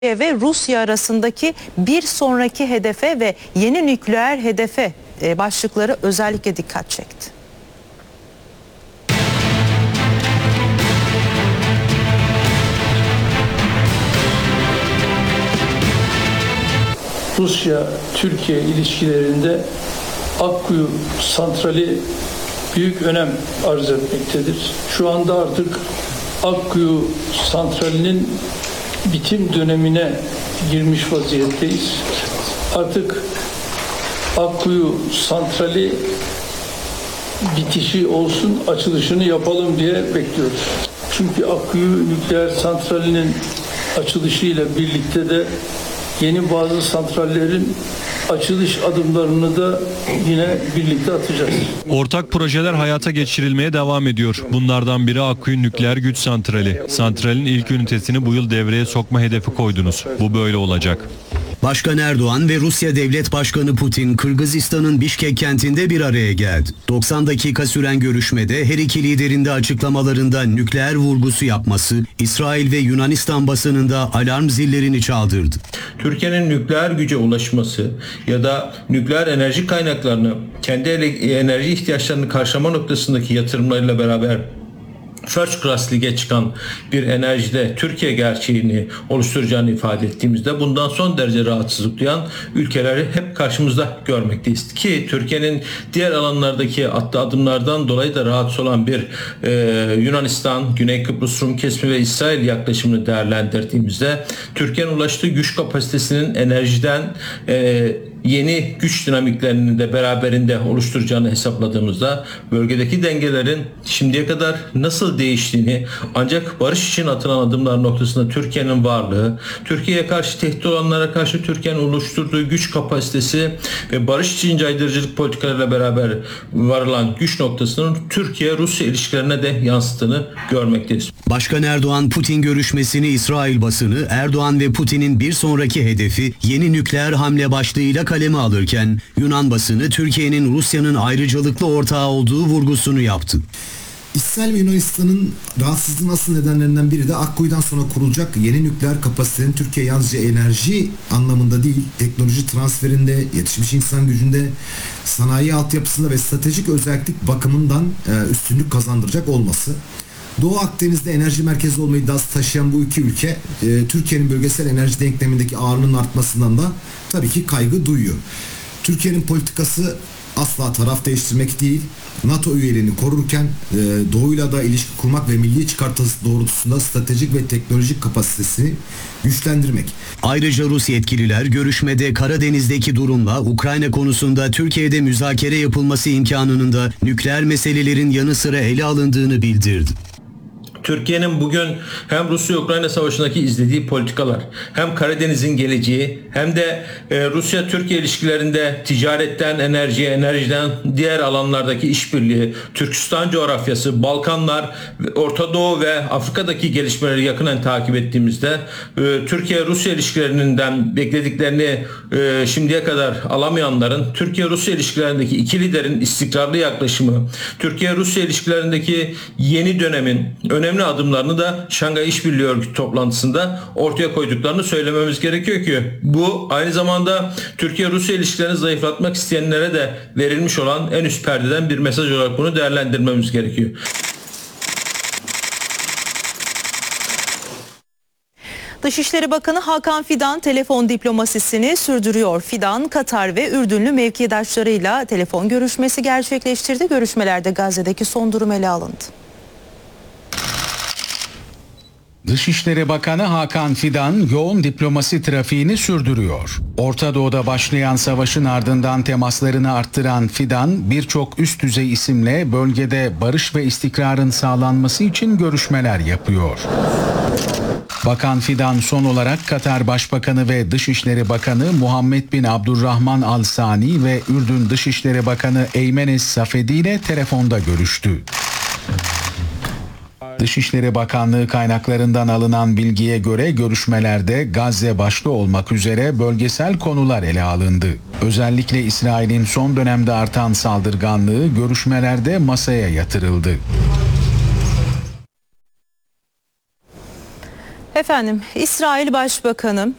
ve Rusya arasındaki bir sonraki hedefe ve yeni nükleer hedefe başlıkları özellikle dikkat çekti. Rusya-Türkiye ilişkilerinde Akkuyu santrali büyük önem arz etmektedir. Şu anda artık Akkuyu santralinin bitim dönemine girmiş vaziyetteyiz. Artık Akkuyu santrali bitişi olsun, açılışını yapalım diye bekliyoruz. Çünkü Akkuyu nükleer santralinin açılışıyla birlikte de yeni bazı santrallerin açılış adımlarını da yine birlikte atacağız. Ortak projeler hayata geçirilmeye devam ediyor. Bunlardan biri Akkuyu Nükleer Güç Santrali. Santralin ilk ünitesini bu yıl devreye sokma hedefi koydunuz. Bu böyle olacak. Başkan Erdoğan ve Rusya Devlet Başkanı Putin, Kırgızistan'ın Bişkek kentinde bir araya geldi. 90 dakika süren görüşmede her iki liderin de açıklamalarında nükleer vurgusu yapması, İsrail ve Yunanistan basınında alarm zillerini çaldırdı. Türkiye'nin nükleer güce ulaşması ya da nükleer enerji kaynaklarını kendi enerji ihtiyaçlarını karşılama noktasındaki yatırımlarıyla beraber First Class Lig'e çıkan bir enerjide Türkiye gerçeğini oluşturacağını ifade ettiğimizde bundan son derece rahatsızlık duyan ülkeleri hep karşımızda görmekteyiz. Ki Türkiye'nin diğer alanlardaki attığı adımlardan dolayı da rahatsız olan bir Yunanistan, Güney Kıbrıs Rum kesimi ve İsrail yaklaşımını değerlendirdiğimizde Türkiye'nin ulaştığı güç kapasitesinin enerjiden yeni güç dinamiklerini de beraberinde oluşturacağını hesapladığımızda bölgedeki dengelerin şimdiye kadar nasıl değiştiğini, ancak barış için atılan adımlar noktasında Türkiye'nin varlığı, Türkiye'ye karşı tehdit olanlara karşı Türkiye'nin oluşturduğu güç kapasitesi ve barış için caydırıcılık politikalarıyla beraber varılan güç noktasının Türkiye-Rusya ilişkilerine de yansıttığını görmekteyiz. Başkan Erdoğan Putin görüşmesini İsrail basını, Erdoğan ve Putin'in bir sonraki hedefi yeni nükleer hamle başlığıyla kaleme alırken Yunan basını Türkiye'nin Rusya'nın ayrıcalıklı ortağı olduğu vurgusunu yaptı. İsrail ve Yunanistan'ın rahatsızlığın asıl nedenlerinden biri de Akkuyu'dan sonra kurulacak yeni nükleer kapasitenin Türkiye yalnızca enerji anlamında değil, teknoloji transferinde, yetişmiş insan gücünde, sanayi altyapısında ve stratejik özellik bakımından üstünlük kazandıracak olması. Doğu Akdeniz'de enerji merkezi olmayı iddiası taşıyan bu iki ülke Türkiye'nin bölgesel enerji denklemindeki ağırlığının artmasından da tabii ki kaygı duyuyor. Türkiye'nin politikası asla taraf değiştirmek değil, NATO üyeliğini korurken Doğu'yla da ilişki kurmak ve milli çıkartısı doğrultusunda stratejik ve teknolojik kapasitesini güçlendirmek. Ayrıca Rus yetkililer görüşmede Karadeniz'deki durumla Ukrayna konusunda Türkiye'de müzakere yapılması imkanının da nükleer meselelerin yanı sıra ele alındığını bildirdi. Türkiye'nin bugün hem Rusya-Ukrayna savaşındaki izlediği politikalar, hem Karadeniz'in geleceği, hem de Rusya-Türkiye ilişkilerinde ticaretten enerjiye, enerjiden diğer alanlardaki işbirliği, Türkistan coğrafyası, Balkanlar, Orta Doğu ve Afrika'daki gelişmeleri yakından takip ettiğimizde Türkiye-Rusya ilişkilerinden beklediklerini şimdiye kadar alamayanların, Türkiye-Rusya ilişkilerindeki iki liderin istikrarlı yaklaşımı, Türkiye-Rusya ilişkilerindeki yeni dönemin önemli adımlarını da Şangay İşbirliği Örgütü toplantısında ortaya koyduklarını söylememiz gerekiyor ki bu aynı zamanda Türkiye-Rusya ilişkilerini zayıflatmak isteyenlere de verilmiş olan en üst perdeden bir mesaj olarak bunu değerlendirmemiz gerekiyor. Dışişleri Bakanı Hakan Fidan telefon diplomasisini sürdürüyor. Fidan, Katar ve Ürdünlü mevkidaşlarıyla telefon görüşmesi gerçekleştirdi. Görüşmelerde Gazze'deki son durum ele alındı. Dışişleri Bakanı Hakan Fidan yoğun diplomasi trafiğini sürdürüyor. Orta Doğu'da başlayan savaşın ardından temaslarını arttıran Fidan birçok üst düzey isimle bölgede barış ve istikrarın sağlanması için görüşmeler yapıyor. Bakan Fidan son olarak Katar Başbakanı ve Dışişleri Bakanı Muhammed bin Abdurrahman Al Sani ve Ürdün Dışişleri Bakanı Eymenes Safedi ile telefonda görüştü. Dışişleri Bakanlığı kaynaklarından alınan bilgiye göre görüşmelerde Gazze başta olmak üzere bölgesel konular ele alındı. Özellikle İsrail'in son dönemde artan saldırganlığı görüşmelerde masaya yatırıldı. Efendim, İsrail Başbakanı